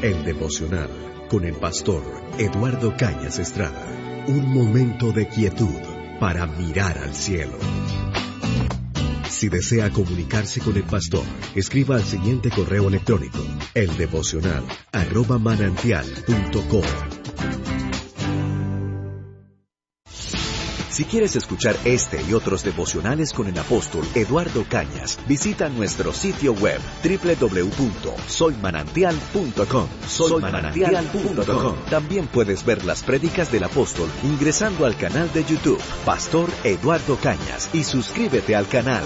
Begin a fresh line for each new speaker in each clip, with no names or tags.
El devocional con el pastor Eduardo Cañas Estrada. Un momento de quietud para mirar al cielo. Si desea comunicarse con el pastor, escriba al siguiente correo electrónico: eldevocional@manantial.com. Si quieres escuchar este y otros devocionales con el apóstol Eduardo Cañas, visita nuestro sitio web www.soymanantial.com. Soymanantial.com. También puedes ver las prédicas del apóstol ingresando al canal de YouTube Pastor Eduardo Cañas y suscríbete al canal.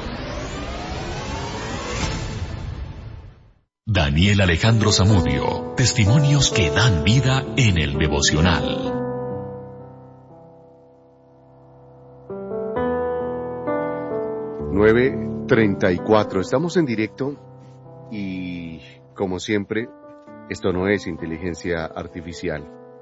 Daniel Alejandro Zamudio, testimonios que dan vida en el devocional.
Nueve 34. Estamos en directo y, como siempre, esto no es inteligencia artificial.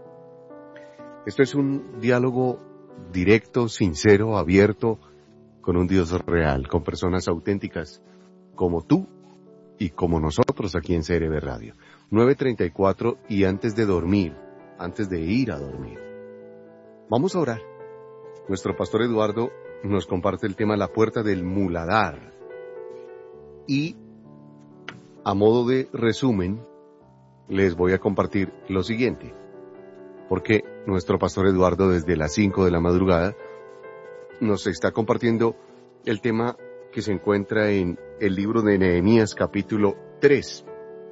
Esto es un diálogo directo, sincero, abierto, con un Dios real, con personas auténticas como tú y como nosotros aquí en CRB Radio. 9:34, y antes de dormir, antes de ir a dormir, vamos a orar. Nuestro pastor Eduardo nos comparte el tema La Puerta del Muladar. Y, a modo de resumen, les voy a compartir lo siguiente. Porque nuestro pastor Eduardo, desde las 5 de la madrugada, nos está compartiendo el tema que se encuentra en el libro de Nehemías, capítulo 3,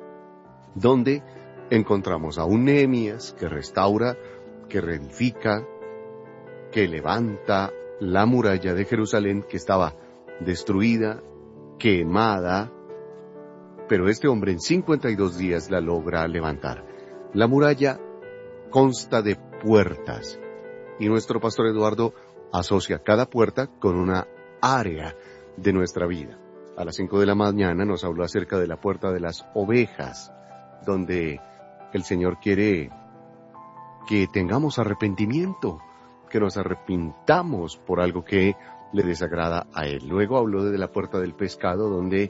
donde encontramos a un Nehemías que restaura, que reedifica, que levanta la muralla de Jerusalén, que estaba destruida, quemada, pero este hombre en 52 días la logra levantar. La muralla consta de puertas, y nuestro pastor Eduardo asocia cada puerta con una área de nuestra vida. A las 5 de la mañana nos habló acerca de la puerta de las ovejas, donde el Señor quiere que tengamos arrepentimiento, que nos arrepintamos por algo que le desagrada a Él. Luego habló de la puerta del pescado, donde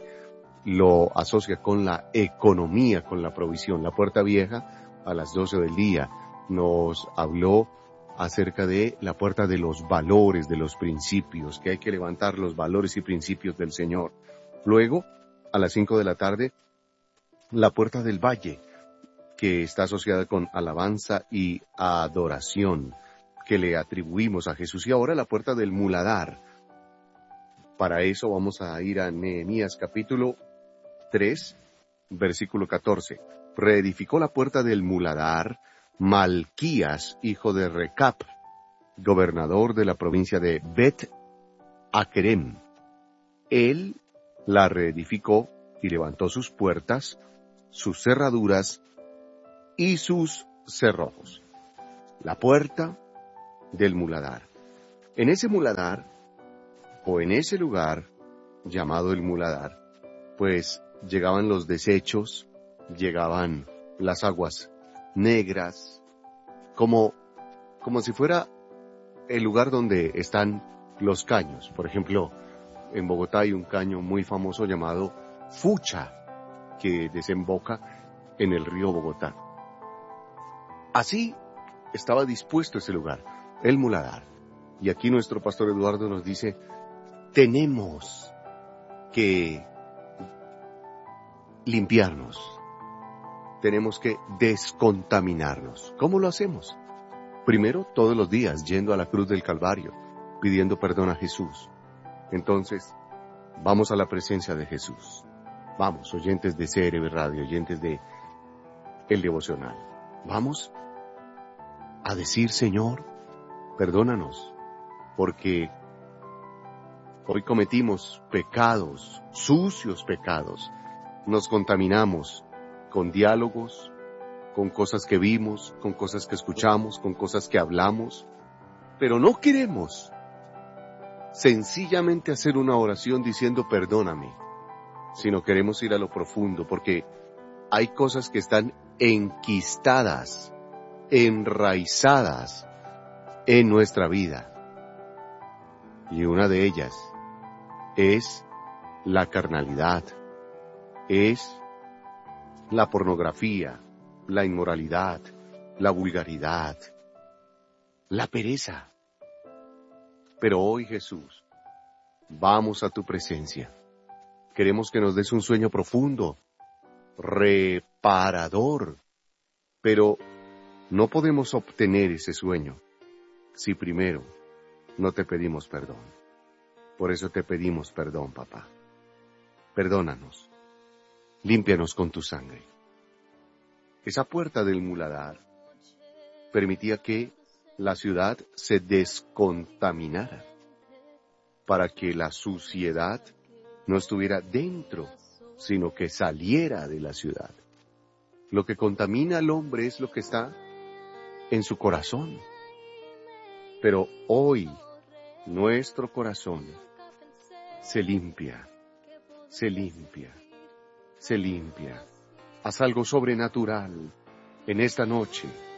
lo asocia con la economía, con la provisión. La puerta vieja, a las 12 del día, nos habló acerca de la puerta de los valores, de los principios, que hay que levantar los valores y principios del Señor. Luego, a las 5 de la tarde, la puerta del valle, que está asociada con alabanza y adoración, que le atribuimos a Jesús. Y ahora la puerta del muladar. Para eso vamos a ir a Nehemías capítulo 3, versículo 14. Reedificó la puerta del muladar Malquías, hijo de Recap, gobernador de la provincia de Bet Akerem. Él la reedificó y levantó sus puertas, sus cerraduras y sus cerrojos. La puerta del muladar. En ese muladar, o en ese lugar llamado el muladar, pues llegaban los desechos, llegaban las aguas negras, como si fuera el lugar donde están los caños. Por ejemplo, en Bogotá hay un caño muy famoso llamado Fucha, que desemboca en el río Bogotá. Así estaba dispuesto ese lugar, el muladar. Y aquí nuestro pastor Eduardo nos dice, tenemos que limpiarnos, tenemos que descontaminarnos. ¿Cómo lo hacemos? Primero, todos los días, yendo a la cruz del Calvario, pidiendo perdón a Jesús. Entonces, vamos a la presencia de Jesús. Vamos, oyentes de CRB Radio, oyentes de El Devocional. Vamos a decir, Señor, perdónanos, porque hoy cometimos pecados, sucios pecados. Nos contaminamos con diálogos, con cosas que vimos, con cosas que escuchamos, con cosas que hablamos, pero no queremos sencillamente hacer una oración diciendo perdóname, sino queremos ir a lo profundo, porque hay cosas que están enquistadas, enraizadas en nuestra vida. Y una de ellas es la carnalidad, es la pornografía, la inmoralidad, la vulgaridad, la pereza. Pero hoy, Jesús, vamos a tu presencia. Queremos que nos des un sueño profundo, reparador, pero no podemos obtener ese sueño si primero no te pedimos perdón. Por eso te pedimos perdón, papá. Perdónanos. Límpianos con tu sangre. Esa puerta del muladar permitía que la ciudad se descontaminara, para que la suciedad no estuviera dentro, sino que saliera de la ciudad. Lo que contamina al hombre es lo que está en su corazón. Pero hoy nuestro corazón se limpia, se limpia, se limpia. Haz algo sobrenatural en esta noche.